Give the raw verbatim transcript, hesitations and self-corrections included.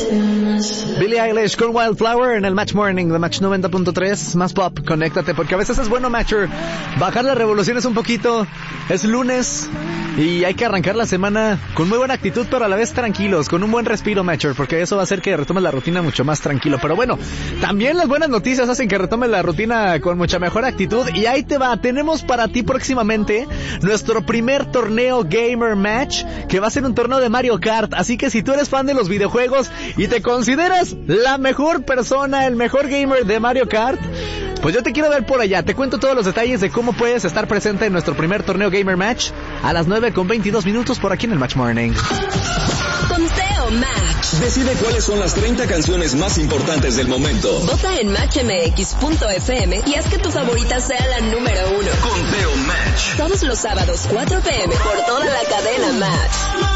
Billie Eilish con Wildflower en el Match Morning de Match noventa punto tres. Más pop, conéctate, porque a veces es bueno, Matcher, bajar las revoluciones un poquito. Es lunes y hay que arrancar la semana con muy buena actitud, pero a la vez tranquilos, con un buen respiro, Matcher, porque eso va a hacer que retomes la rutina mucho más tranquilo. Pero bueno, también las buenas noticias hacen que retomes la rutina con mucha mejor actitud. Y ahí te va, tenemos para ti próximamente nuestro primer torneo Gamer Match, que va a ser un torneo de Mario Kart. Así que si tú eres fan de los videojuegos y te consideras la mejor persona, el mejor gamer de Mario Kart, pues yo te quiero ver por allá. Te cuento todos los detalles de cómo puedes estar presente en nuestro primer torneo Gamer Match a las nueve con veintidós minutos por aquí en el Match Morning. Conteo Match. Decide cuáles son las treinta canciones más importantes del momento. Vota en match m x punto f m y haz que tu favorita sea la número uno. Conteo Match. Todos los sábados, cuatro p m por toda la cadena Match.